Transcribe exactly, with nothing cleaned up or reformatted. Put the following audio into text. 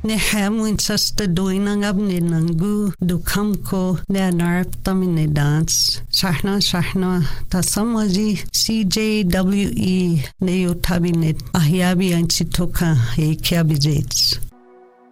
ne hamuin sasta doinang abne nangu du kamko ne anarp tamine dance. Sahna sahna ta samaji C J W E ne yo tabinet ahyabi anchitoka e kiabijets.